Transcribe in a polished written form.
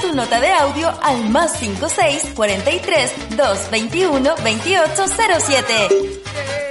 tu nota de audio al +56 43 221 2807.